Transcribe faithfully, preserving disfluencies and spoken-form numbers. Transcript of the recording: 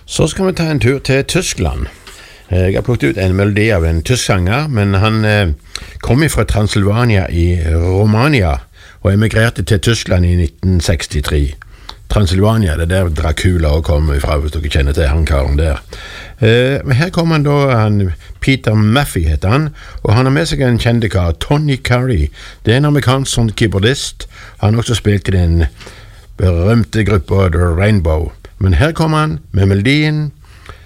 Så skal vi ta en tur til Tyskland. Jeg har plukket ut en melodi av en tysk sanger, men han eh, kom fra Transylvania i Romania og emigrerte til Tyskland i nitten sekstitre. Transylvania, det er der Dracula også kommer fra, hvis dere kjenner til han karen der. Eh, men her kommer han da, han, Peter Maffey heter han, og han har med seg en kjente kar, Tony Carey. Det er en amerikansk sånn keyboardist. Han har også spilt i den berømte gruppa The Rainbow. Men her kommer han med melodien